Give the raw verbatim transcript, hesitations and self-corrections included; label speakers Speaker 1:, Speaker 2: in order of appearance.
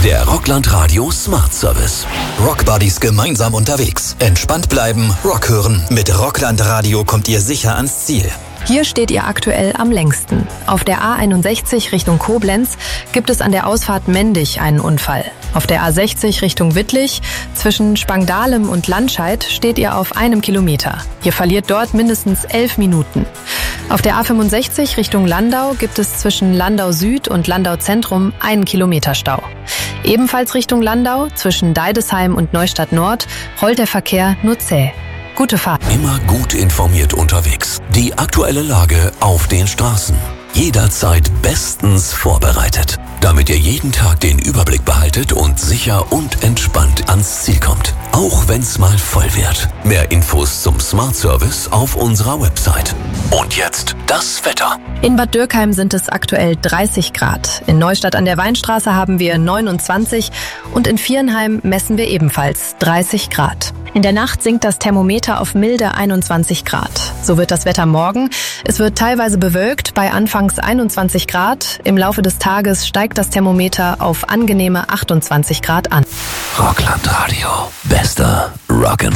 Speaker 1: Der Rockland Radio Smart Service.
Speaker 2: Rockbuddies gemeinsam unterwegs. Entspannt bleiben, Rock hören. Mit Rockland Radio kommt ihr sicher ans Ziel.
Speaker 3: Hier steht ihr aktuell am längsten. Auf der A einundsechzig Richtung Koblenz gibt es an der Ausfahrt Mendig einen Unfall. Auf der A sechzig Richtung Wittlich zwischen Spangdahlem und Landscheid steht ihr auf einem Kilometer. Ihr verliert dort mindestens elf Minuten. Auf der A fünfundsechzig Richtung Landau gibt es zwischen Landau Süd und Landau Zentrum einen Kilometer Stau. Ebenfalls Richtung Landau zwischen Deidesheim und Neustadt Nord rollt der Verkehr nur zäh. Gute Fahrt.
Speaker 1: Immer gut informiert unterwegs. Die aktuelle Lage auf den Straßen. Jederzeit bestens vorbereitet, damit ihr jeden Tag den Überblick behaltet und sicher und entspannt ans Ziel kommt. Auch wenn's mal voll wird. Mehr Infos zum Smart Service auf unserer Website. Und jetzt das Wetter.
Speaker 3: In Bad Dürkheim sind es aktuell dreißig Grad. In Neustadt an der Weinstraße haben wir neunundzwanzig und in Viernheim messen wir ebenfalls dreißig Grad. In der Nacht sinkt das Thermometer auf milde einundzwanzig Grad. So wird das Wetter morgen. Es wird teilweise bewölkt bei anfangs einundzwanzig Grad. Im Laufe des Tages steigt das Thermometer auf angenehme achtundzwanzig Grad an.
Speaker 1: Rockland Radio. Bester Rock'n'Roll.